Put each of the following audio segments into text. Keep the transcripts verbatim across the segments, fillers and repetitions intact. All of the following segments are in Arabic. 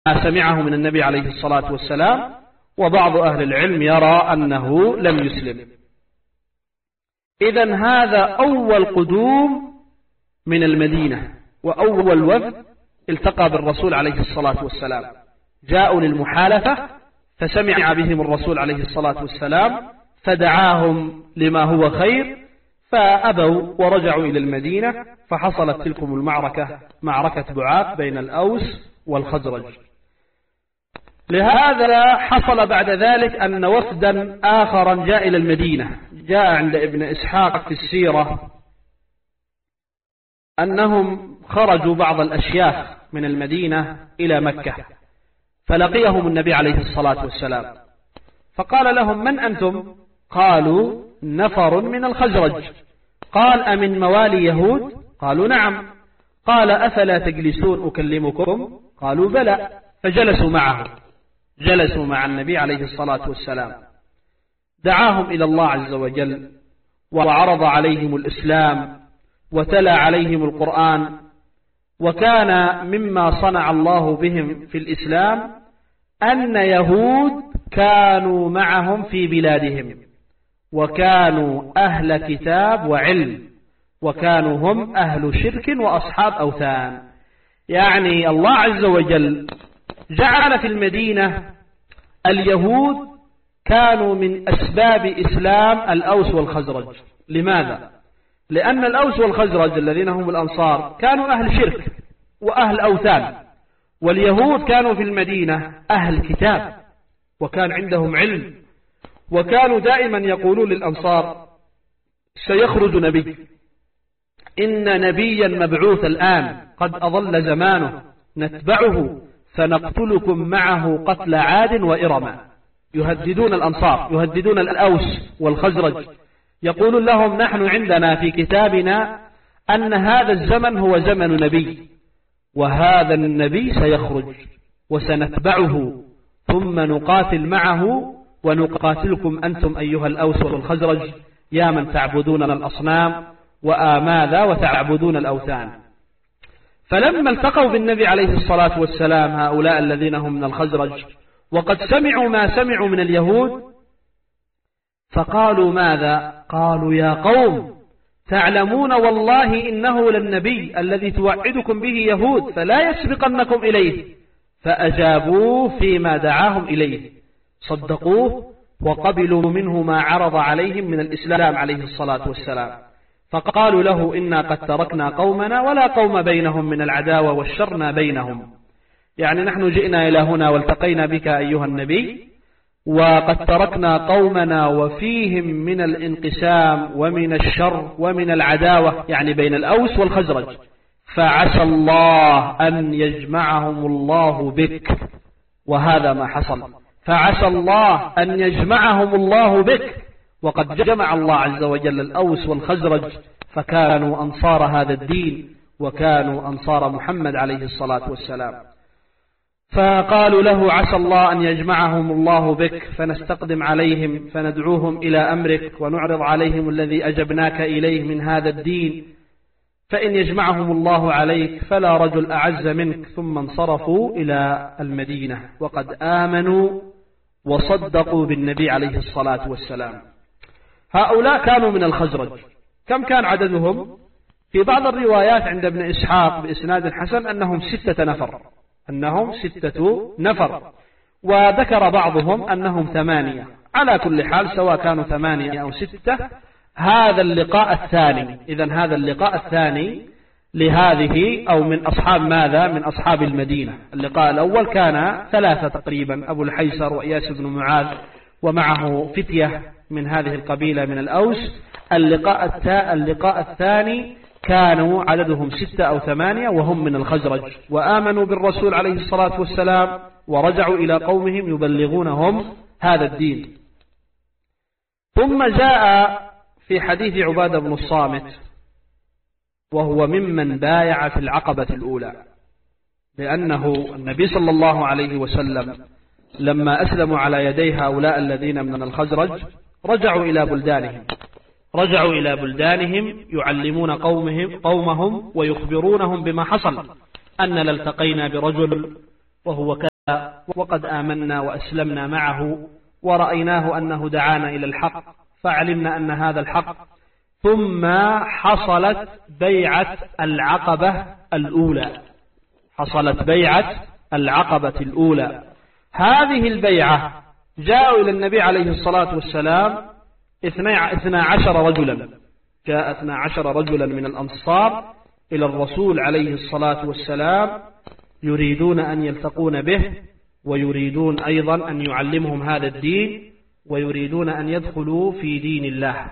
سمعه من النبي عليه الصلاة والسلام، وبعض أهل العلم يرى أنه لم يسلم. إذن هذا أول قدوم من المدينة وأول وفد التقى بالرسول عليه الصلاة والسلام، جاءوا للمحالفة فسمع بهم الرسول عليه الصلاة والسلام فدعاهم لما هو خير فأبوا ورجعوا إلى المدينة، فحصلت تلكم المعركة، معركة بعاث بين الأوس والخزرج. لهذا حصل بعد ذلك أن وفدا آخر جاء إلى المدينة، جاء عند ابن إسحاق في السيرة أنهم خرجوا بعض الأشياخ من المدينة إلى مكة، فلقيهم النبي عليه الصلاة والسلام فقال لهم: من أنتم؟ قالوا: نفر من الخزرج. قال: أمن موالي يهود؟ قالوا: نعم. قال: أفلا تجلسون أكلمكم؟ قالوا: بلى. فجلسوا معه، جلسوا مع النبي عليه الصلاة والسلام، دعاهم إلى الله عز وجل وعرض عليهم الإسلام وتلا عليهم القرآن. وكان مما صنع الله بهم في الإسلام أن يهود كانوا معهم في بلادهم، وكانوا أهل كتاب وعلم، وكانوا هم أهل شرك وأصحاب أوثان. يعني الله عز وجل جعل في المدينة اليهود كانوا من أسباب إسلام الأوس والخزرج. لماذا؟ لأن الأوس والخزرج الذين هم الأنصار كانوا أهل شرك وأهل أوثان، واليهود كانوا في المدينة أهل كتاب وكان عندهم علم، وكانوا دائما يقولون للأنصار: سيخرج نبي، إن نبيا مبعوث الآن قد أضل زمانه، نتبعه فنقتلكم معه قتل عاد وإرما. يهددون الأنصار، يهددون الأوس والخزرج، يقولون لهم: نحن عندنا في كتابنا أن هذا الزمن هو زمن نبي، وهذا النبي سيخرج وسنتبعه ثم نقاتل معه ونقاتلكم أنتم أيها الأوس والخزرج يا من تعبدون الأصنام وآماذا وتعبدون الأوثان. فلما التقوا بالنبي عليه الصلاة والسلام هؤلاء الذين هم من الخزرج وقد سمعوا ما سمعوا من اليهود، فقالوا ماذا؟ قالوا: يا قوم، تعلمون والله إنه للنبي الذي توعدكم به يهود، فلا يسبقنكم إليه. فأجابوه فيما دعاهم إليه، صدقوه وقبلوا منه ما عرض عليهم من الإسلام عليه الصلاة والسلام. فقالوا له: إنا قد تركنا قومنا ولا قوم بينهم من العداوة والشرنا بينهم. يعني نحن جئنا إلى هنا والتقينا بك أيها النبي، وقد تركنا قومنا وفيهم من الانقسام ومن الشر ومن العداوة، يعني بين الأوس والخزرج، فعسى الله أن يجمعهم الله بك. وهذا ما حصل، فعسى الله أن يجمعهم الله بك. وقد جمع الله عز وجل الأوس والخزرج، فكانوا أنصار هذا الدين وكانوا أنصار محمد عليه الصلاة والسلام. فقالوا له: عسى الله أن يجمعهم الله بك، فنستقدم عليهم فندعوهم إلى أمرك ونعرض عليهم الذي أجبناك إليه من هذا الدين، فإن يجمعهم الله عليك فلا رجل أعز منك. ثم انصرفوا إلى المدينة وقد آمنوا وصدقوا بالنبي عليه الصلاة والسلام. هؤلاء كانوا من الخزرج. كم كان عددهم؟ في بعض الروايات عند ابن إسحاق بإسناد حسن أنهم ستة نفر، أنهم ستة نفر، وذكر بعضهم أنهم ثمانية. على كل حال سواء كانوا ثمانية أو ستة، هذا اللقاء الثاني. إذن هذا اللقاء الثاني لهذه أو من أصحاب ماذا؟ من أصحاب المدينة. اللقاء الأول كان ثلاثة تقريبا، أبو الحيسر وإياس بن معاذ ومعه فتية من هذه القبيلة من الأوس. اللقاء, اللقاء الثاني كانوا عددهم ستة أو ثمانية وهم من الخزرج، وآمنوا بالرسول عليه الصلاة والسلام ورجعوا إلى قومهم يبلغونهم هذا الدين. ثم جاء في حديث عبادة بن الصامت، وهو ممن بايع في العقبة الأولى، لأنه النبي صلى الله عليه وسلم لما أسلموا على يدي هؤلاء الذين من الخزرج رجعوا إلى بلدانهم رجعوا إلى بلدانهم يعلمون قومهم, قومهم ويخبرونهم بما حصل، أننا التقينا برجل وهو وقد آمنا وأسلمنا معه ورأيناه أنه دعانا إلى الحق فعلمنا أن هذا الحق. ثم حصلت بيعة العقبة الأولى حصلت بيعة العقبة الأولى هذه البيعة جاءوا إلى النبي عليه الصلاة والسلام اثنا عشر رجلا جاء اثنا عشر رجلا من الأنصار إلى الرسول عليه الصلاة والسلام يريدون أن يلتقون به ويريدون أيضا أن يعلمهم هذا الدين ويريدون أن يدخلوا في دين الله.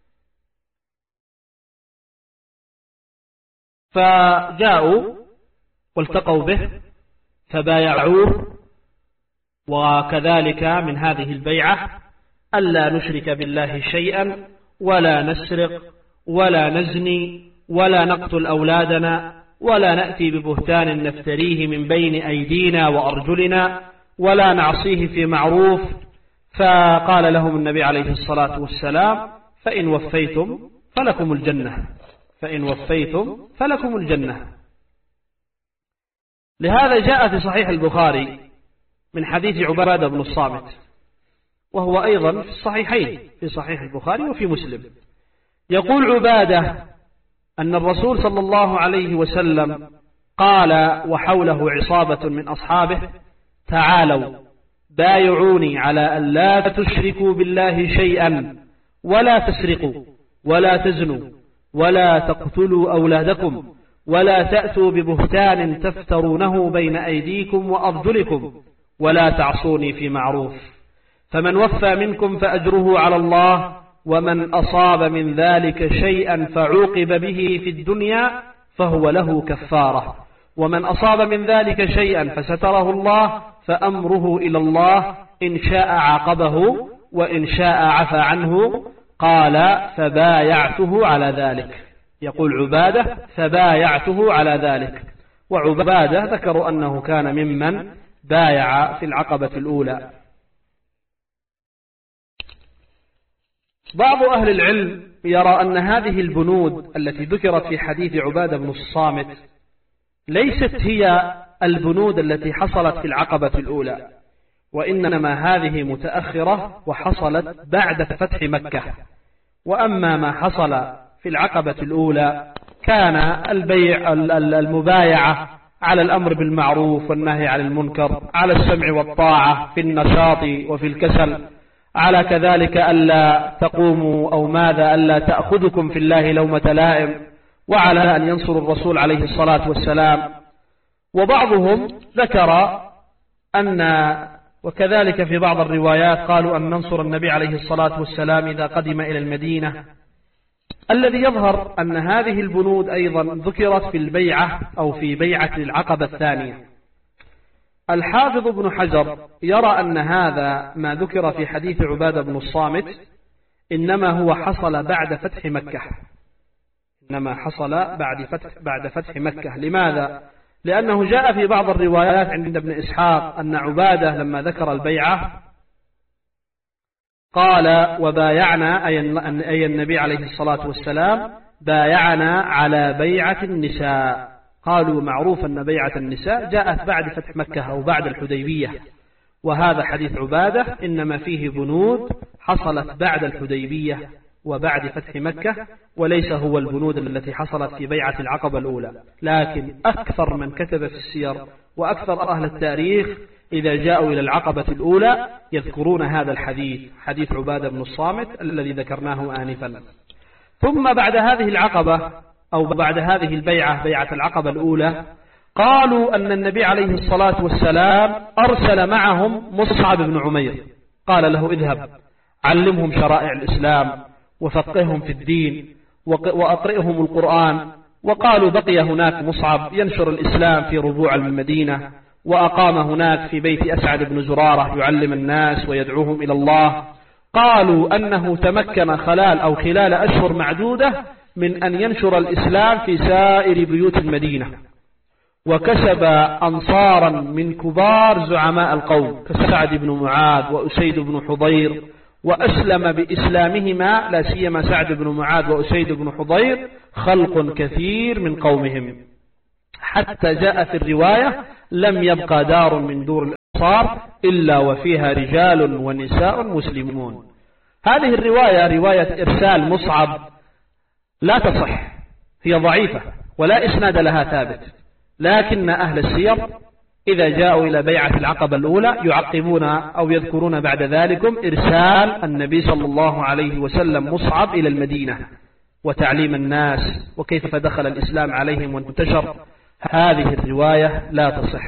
فجاءوا والتقوا به فبايعوه، وكذلك من هذه البيعة ألا نشرك بالله شيئا ولا نسرق ولا نزني ولا نقتل أولادنا ولا نأتي ببهتان نفتريه من بين أيدينا وأرجلنا ولا نعصيه في معروف. فقال لهم النبي عليه الصلاة والسلام فإن وفيتم فلكم الجنة فإن وفيتم فلكم الجنة. لهذا جاء في صحيح البخاري من حديث عبادة بن الصامت، وهو أيضا في الصحيحين في صحيح البخاري وفي مسلم، يقول عبادة أن الرسول صلى الله عليه وسلم قال وحوله عصابة من أصحابه تعالوا بايعوني على أن لا تشركوا بالله شيئا ولا تسرقوا ولا تزنوا ولا تقتلوا أولادكم ولا تأتوا ببهتان تفترونه بين أيديكم وأرجلكم ولا تعصوني في معروف، فمن وفى منكم فأجره على الله، ومن أصاب من ذلك شيئا فعوقب به في الدنيا فهو له كفارة، ومن أصاب من ذلك شيئا فستره الله فأمره إلى الله إن شاء عاقبه وإن شاء عفى عنه. قال فبايعته على ذلك. يقول عبادة فبايعته على ذلك. وعبادة ذكروا أنه كان ممن بايع في العقبة الأولى. بعض أهل العلم يرى أن هذه البنود التي ذكرت في حديث عبادة بن الصامت ليست هي البنود التي حصلت في العقبة الأولى، وإنما هذه متأخرة وحصلت بعد فتح مكة. وأما ما حصل في العقبة الأولى كان البيع المبايعة على الأمر بالمعروف والنهي عن المنكر، على السمع والطاعة في النشاط وفي الكسل، على كذلك ألا تقوموا أو ماذا ألا تأخذكم في الله لومة لائم، وعلى أن ينصر الرسول عليه الصلاة والسلام. وبعضهم ذكر أن وكذلك في بعض الروايات قالوا أن ننصر النبي عليه الصلاة والسلام إذا قدم إلى المدينة. الذي يظهر أن هذه البنود أيضا ذكرت في البيعة أو في بيعة العقبة الثانية. الحافظ ابن حجر يرى أن هذا ما ذكر في حديث عبادة بن الصامت إنما هو حصل بعد فتح مكة إنما حصل بعد فتح, بعد فتح مكة. لماذا؟ لأنه جاء في بعض الروايات عند ابن إسحاق أن عبادة لما ذكر البيعة قال وبايعنا أي النبي عليه الصلاة والسلام بايعنا على بيعة النساء. قالوا معروف أن بيعة النساء جاءت بعد فتح مكة أو بعد الحديبية، وهذا حديث عبادة إنما فيه بنود حصلت بعد الحديبية وبعد فتح مكة، وليس هو البنود التي حصلت في بيعة العقبة الأولى. لكن أكثر من كتب في السير وأكثر أهل التاريخ إذا جاءوا إلى العقبة الأولى يذكرون هذا الحديث، حديث عبادة بن الصامت الذي ذكرناه آنفا. ثم بعد هذه العقبة أو بعد هذه البيعة بيعة العقبة الأولى قالوا أن النبي عليه الصلاة والسلام أرسل معهم مصعب بن عمير، قال له اذهب علمهم شرائع الإسلام وفقههم في الدين وأقرئهم القرآن. وقالوا بقي هناك مصعب ينشر الإسلام في ربوع المدينة، وأقام هناك في بيت أسعد بن زرارة يعلم الناس ويدعوهم إلى الله. قالوا أنه تمكن خلال أو خلال أشهر معدودة من أن ينشر الإسلام في سائر بيوت المدينة، وكسب أنصارا من كبار زعماء القوم كسعد بن معاذ وأسيد بن حضير، وأسلم بإسلامهما لا سيما سعد بن معاذ وأسيد بن حضير خلق كثير من قومهم، حتى جاء في الرواية لم يبقى دار من دور الأنصار إلا وفيها رجال ونساء مسلمون. هذه الرواية رواية إرسال مصعب لا تصح، هي ضعيفة ولا إسناد لها ثابت، لكن أهل السير إذا جاءوا إلى بيعة العقبة الأولى يعقبون أو يذكرون بعد ذلك إرسال النبي صلى الله عليه وسلم مصعب إلى المدينة وتعليم الناس وكيف دخل الإسلام عليهم وانتشر. هذه الرواية لا تصح.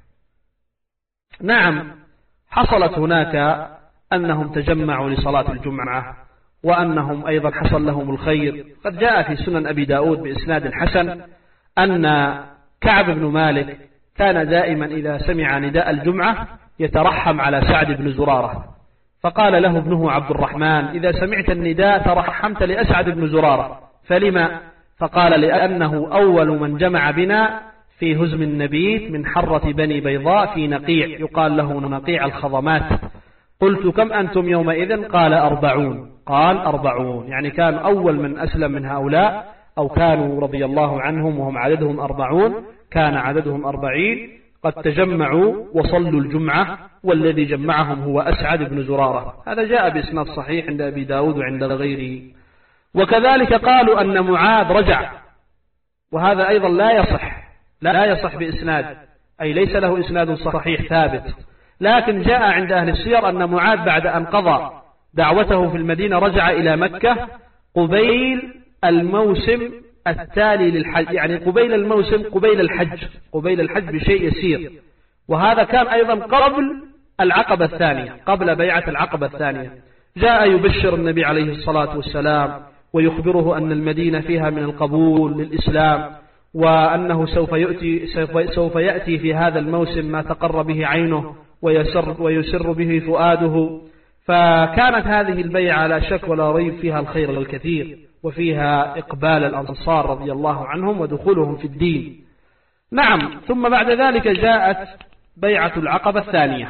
نعم، حصلت هناك أنهم تجمعوا لصلاة الجمعة وأنهم أيضا حصل لهم الخير. قد جاء في سنن أبي داود بإسناد حسن أن كعب بن مالك كان دائما إذا سمع نداء الجمعة يترحم على سعد بن زرارة، فقال له ابنه عبد الرحمن: إذا سمعت النداء ترحمت لأسعد بن زرارة، فلما؟ فقال: لأنه أول من جمع بنا في هزم النبيت من حرة بني بيضاء في نقيع يقال له نقيع الخضمات. قلت: كم أنتم يومئذ؟ قال: أربعون. قال: أربعون، يعني كان أول من أسلم من هؤلاء، أو كانوا رضي الله عنهم وهم عددهم أربعون، كان عددهم أربعين قد تجمعوا وصلوا الجمعة، والذي جمعهم هو أسعد بن زرارة. هذا جاء بإسناد صحيح عند أبي داود وعند غيره. وكذلك قالوا أن معاذ رجع، وهذا أيضا لا يصح، لا يصح بإسناد، أي ليس له إسناد صحيح ثابت، لكن جاء عند أهل السير أن معاذ بعد أن قضى دعوته في المدينة رجع إلى مكة قبيل الموسم التالي للحج، يعني قبيل الموسم قبيل الحج، قبيل الحج بشيء يسير، وهذا كان أيضا قبل العقبة الثانية، قبل بيعة العقبة الثانية. جاء يبشر النبي عليه الصلاة والسلام ويخبره أن المدينة فيها من القبول للإسلام، وأنه سوف يأتي, سوف, سوف يأتي في هذا الموسم ما تقر به عينه ويسر, ويسر به فؤاده. فكانت هذه البيعة لا شك ولا ريب فيها الخير الكثير، وفيها إقبال الأنصار رضي الله عنهم ودخولهم في الدين. نعم، ثم بعد ذلك جاءت بيعة العقبة الثانية.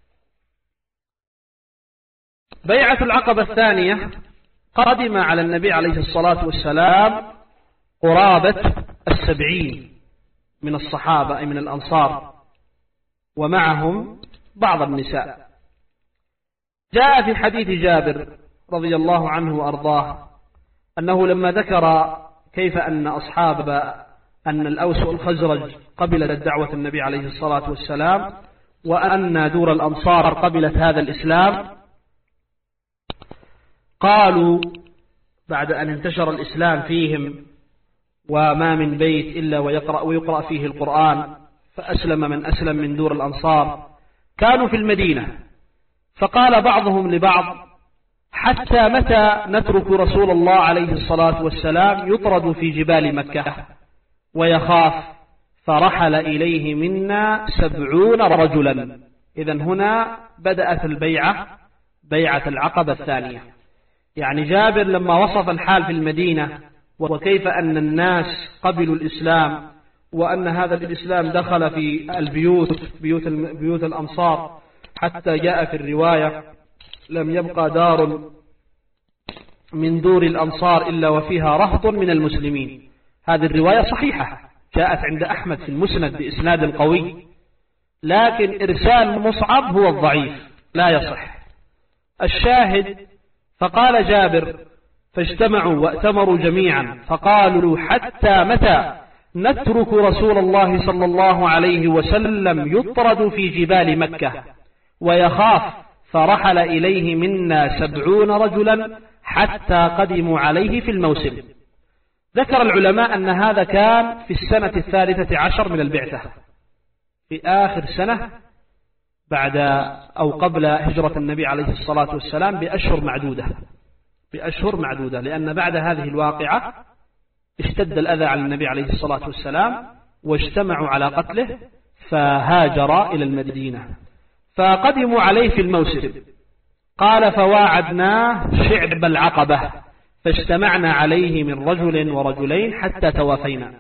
بيعة العقبة الثانية قدم على النبي عليه الصلاة والسلام قرابة السبعين من الصحابة أي من الأنصار، ومعهم بعض النساء. جاء في حديث جابر رضي الله عنه وأرضاه أنه لما ذكر كيف أن أصحاب أن الأوس والخزرج قبلت دعوة النبي عليه الصلاة والسلام، وأن دور الأنصار قبلت هذا الإسلام، قالوا بعد أن انتشر الإسلام فيهم وما من بيت إلا ويقرأ, ويقرأ فيه القرآن، فأسلم من أسلم من دور الأنصار، كانوا في المدينة. فقال بعضهم لبعض: حتى متى نترك رسول الله عليه الصلاة والسلام يطرد في جبال مكة ويخاف؟ فرحل إليه منا سبعون رجلا. إذن هنا بدأت البيعة، بيعة العقبة الثانية. يعني جابر لما وصف الحال في المدينة وكيف أن الناس قبلوا الإسلام، وأن هذا الإسلام دخل في البيوت، بيوت, بيوت الأنصار، حتى جاء في الرواية: لم يبقى دار من دور الأنصار إلا وفيها رهط من المسلمين. هذه الرواية صحيحة، جاءت عند أحمد في المسند بإسناد قوي، لكن إرسال مصعب هو الضعيف لا يصح. الشاهد: فقال جابر: فاجتمعوا وأتمروا جميعا فقالوا: حتى متى نترك رسول الله صلى الله عليه وسلم يطرد في جبال مكة ويخاف؟ فرحل إليه منا سبعون رجلا حتى قدموا عليه في الموسم. ذكر العلماء أن هذا كان في السنة الثالثة عشر من البعثة، في آخر سنة بعد أو قبل هجرة النبي عليه الصلاة والسلام بأشهر معدودة، بأشهر معدودة، لأن بعد هذه الواقعة اشتد الأذى على النبي عليه الصلاة والسلام واجتمعوا على قتله، فهاجر إلى المدينة. فقدموا عليه في الموسم. قال: فواعدناه شعب العقبة فاجتمعنا عليه من رجل ورجلين حتى توافينا.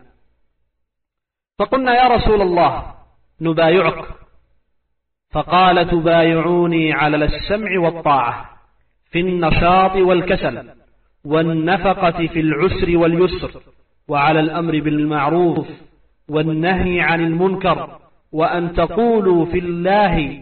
فقلنا: يا رسول الله نبايعك. فقال: تبايعوني على السمع والطاعة في النشاط والكسل والنفقة في العسر واليسر، وعلى الأمر بالمعروف والنهي عن المنكر، وأن تقولوا في الله